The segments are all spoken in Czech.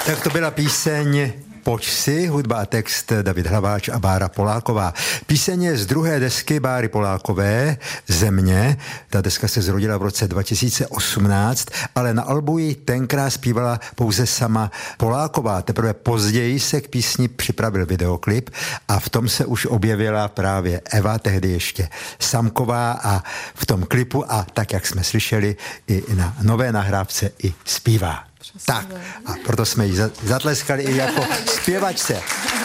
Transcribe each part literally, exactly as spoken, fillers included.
Tak to byla píseň Pojď si, hudba a text David Hlaváč a Bára Poláková. Píseň je z druhé desky Báry Polákové, Země. Ta deska se zrodila v roce dva tisíce osmnáct, ale na albu ji tenkrát zpívala pouze sama Poláková. Teprve později se k písni připravil videoklip a v tom se už objevila právě Eva, tehdy ještě Samková, a v tom klipu a tak, jak jsme slyšeli, i na nové nahrávce i zpívá. Přesně. Tak, a proto jsme ji zatleskali i jako zpěvačce.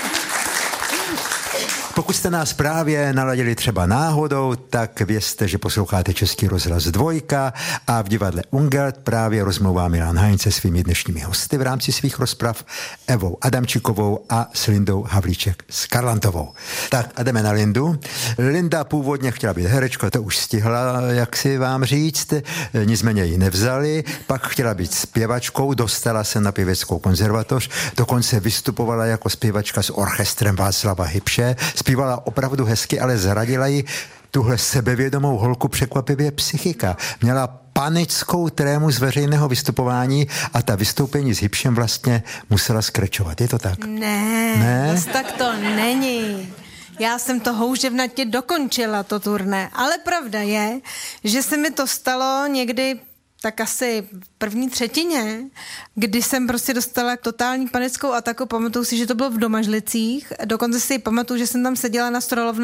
Pokud jste nás právě naladili třeba náhodou, tak vězte, že posloucháte Český rozhlas Dvojka a v divadle Ungelt právě rozmlouvá Milan Heinz se svými dnešními hosty v rámci svých rozprav, Evou Adamčíkovou a s Lindou Havlíček Skarlantovou. Tak a jdeme na Lindu. Linda původně chtěla být herečka, to už stihla, jak si vám říct, nicméně ji nevzali, pak chtěla být zpěvačkou, dostala se na pěveckou konzervatoř, dokonce vystupovala jako zpěvačka s orchestrem Václava Hybše, zpívala opravdu hezky, ale zradila ji tuhle sebevědomou holku překvapivě psychika. Měla panickou trému z veřejného vystupování a ta vystoupení s Hybšem vlastně musela skrečovat. Je to tak? Ne, ne? tak to není. Já jsem to houževnatě dokončila, to turné. Ale pravda je, že se mi to stalo někdy tak asi v první třetině, kdy jsem prostě dostala totální panickou ataku. Pamatuju si, že to bylo v Domažlicích. Dokonce si pamatuju, že jsem tam seděla na Strolovna